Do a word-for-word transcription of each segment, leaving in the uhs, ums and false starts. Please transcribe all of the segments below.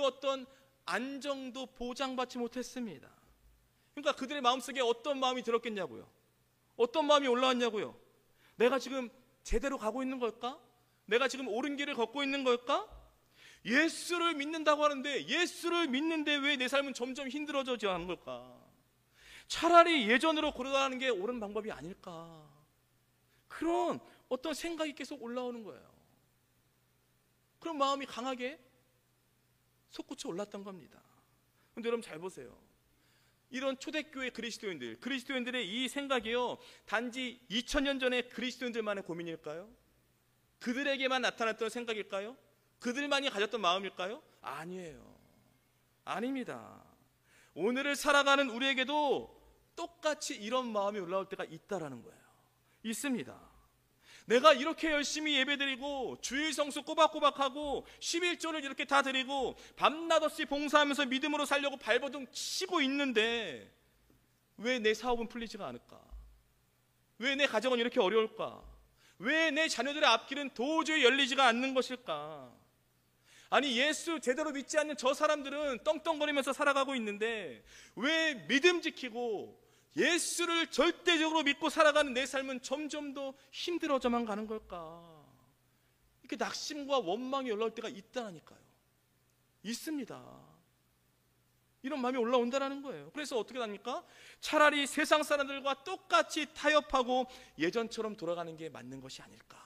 어떤 안정도 보장받지 못했습니다. 그러니까 그들의 마음속에 어떤 마음이 들었겠냐고요. 어떤 마음이 올라왔냐고요. 내가 지금 제대로 가고 있는 걸까? 내가 지금 옳은 길을 걷고 있는 걸까? 예수를 믿는다고 하는데 예수를 믿는데 왜 내 삶은 점점 힘들어져 하는 걸까? 차라리 예전으로 걸어가는 게 옳은 방법이 아닐까? 그런 어떤 생각이 계속 올라오는 거예요. 그런 마음이 강하게 솟구쳐 올랐던 겁니다. 그런데 여러분 잘 보세요. 이런 초대교회 그리스도인들, 그리스도인들의 이 생각이요, 단지 이천 년 전의 그리스도인들만의 고민일까요? 그들에게만 나타났던 생각일까요? 그들만이 가졌던 마음일까요? 아니에요. 아닙니다. 오늘을 살아가는 우리에게도 똑같이 이런 마음이 올라올 때가 있다라는 거예요. 있습니다. 내가 이렇게 열심히 예배드리고 주일 성수 꼬박꼬박하고 십일조를 이렇게 다 드리고 밤낮 없이 봉사하면서 믿음으로 살려고 발버둥 치고 있는데 왜 내 사업은 풀리지가 않을까? 왜 내 가정은 이렇게 어려울까? 왜 내 자녀들의 앞길은 도저히 열리지가 않는 것일까? 아니, 예수 제대로 믿지 않는 저 사람들은 떵떵거리면서 살아가고 있는데 왜 믿음 지키고 예수를 절대적으로 믿고 살아가는 내 삶은 점점 더 힘들어져만 가는 걸까? 이렇게 낙심과 원망이 올라올 때가 있다니까요. 있습니다. 이런 마음이 올라온다는 거예요. 그래서 어떻게 됩니까? 차라리 세상 사람들과 똑같이 타협하고 예전처럼 돌아가는 게 맞는 것이 아닐까?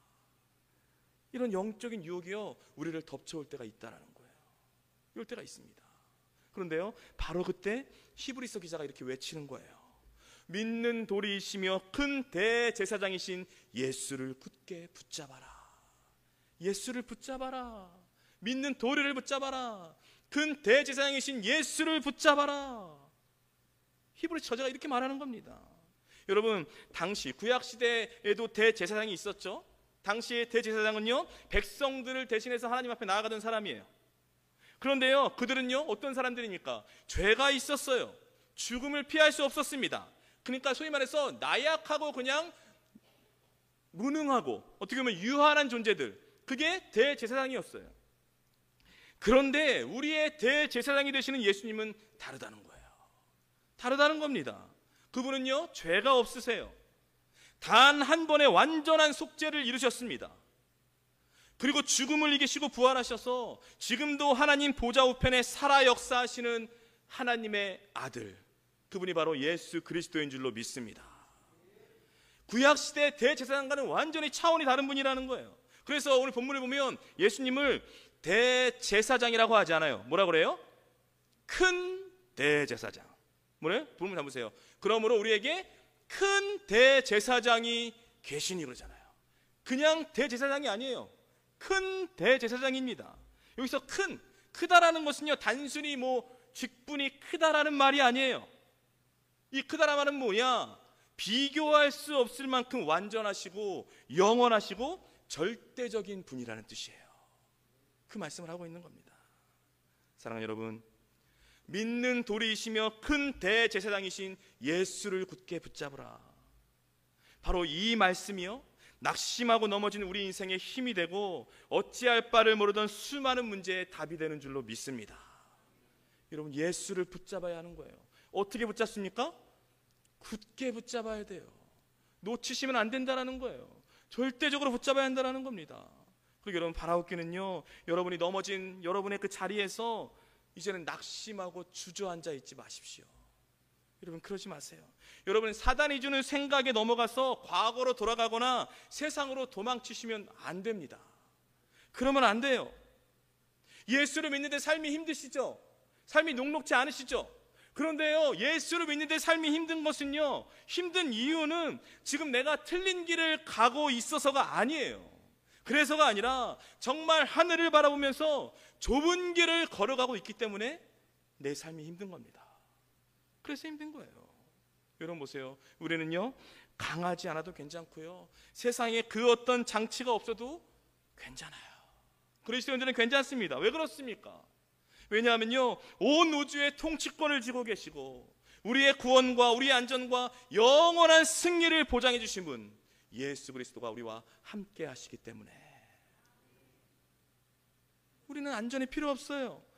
이런 영적인 유혹이요, 우리를 덮쳐올 때가 있다는 거예요. 이럴 때가 있습니다. 그런데요, 바로 그때 히브리서 기자가 이렇게 외치는 거예요. 믿는 도리이시며 큰 대제사장이신 예수를 굳게 붙잡아라. 예수를 붙잡아라. 믿는 도리를 붙잡아라. 큰 대제사장이신 예수를 붙잡아라. 히브리 저자가 이렇게 말하는 겁니다. 여러분, 당시 구약시대에도 대제사장이 있었죠. 당시의 대제사장은요, 백성들을 대신해서 하나님 앞에 나아가던 사람이에요. 그런데요, 그들은요, 어떤 사람들입니까? 죄가 있었어요. 죽음을 피할 수 없었습니다. 그러니까 소위 말해서 나약하고 그냥 무능하고 어떻게 보면 유한한 존재들, 그게 대제사장이었어요. 그런데 우리의 대제사장이 되시는 예수님은 다르다는 거예요. 다르다는 겁니다. 그분은요, 죄가 없으세요. 단 한 번의 완전한 속죄를 이루셨습니다. 그리고 죽음을 이기시고 부활하셔서 지금도 하나님 보좌 우편에 살아 역사하시는 하나님의 아들, 그분이 바로 예수 그리스도인 줄로 믿습니다. 구약시대 대제사장과는 완전히 차원이 다른 분이라는 거예요. 그래서 오늘 본문을 보면 예수님을 대제사장이라고 하지 않아요. 뭐라 그래요? 큰 대제사장. 뭐래요? 본문 잡으세요. 그러므로 우리에게 큰 대제사장이 계시니 그러잖아요. 그냥 대제사장이 아니에요. 큰 대제사장입니다. 여기서 큰, 크다라는 것은요, 단순히 뭐 직분이 크다라는 말이 아니에요. 이 크다라는 말은 뭐냐? 비교할 수 없을 만큼 완전하시고 영원하시고 절대적인 분이라는 뜻이에요. 그 말씀을 하고 있는 겁니다. 사랑하는 여러분, 믿는 도리이시며 큰 대제사장이신 예수를 굳게 붙잡으라. 바로 이 말씀이요, 낙심하고 넘어지는 우리 인생의 힘이 되고 어찌할 바를 모르던 수많은 문제의 답이 되는 줄로 믿습니다. 여러분, 예수를 붙잡아야 하는 거예요. 어떻게 붙잡습니까? 굳게 붙잡아야 돼요. 놓치시면 안 된다는 거예요. 절대적으로 붙잡아야 한다는 겁니다. 그리고 여러분, 바라옵기는요, 여러분이 넘어진 여러분의 그 자리에서 이제는 낙심하고 주저앉아 있지 마십시오. 여러분, 그러지 마세요. 여러분, 사단이 주는 생각에 넘어가서 과거로 돌아가거나 세상으로 도망치시면 안 됩니다. 그러면 안 돼요. 예수를 믿는데 삶이 힘드시죠? 삶이 녹록지 않으시죠? 그런데요, 예수를 믿는데 삶이 힘든 것은요, 힘든 이유는 지금 내가 틀린 길을 가고 있어서가 아니에요. 그래서가 아니라 정말 하늘을 바라보면서 좁은 길을 걸어가고 있기 때문에 내 삶이 힘든 겁니다. 그래서 힘든 거예요. 여러분 보세요. 우리는요, 강하지 않아도 괜찮고요, 세상에 그 어떤 장치가 없어도 괜찮아요. 그리스도인들은 괜찮습니다. 왜 그렇습니까? 왜냐하면요, 온 우주의 통치권을 쥐고 계시고 우리의 구원과 우리의 안전과 영원한 승리를 보장해 주신 분 예수 그리스도가 우리와 함께 하시기 때문에 우리는 안전이 필요 없어요.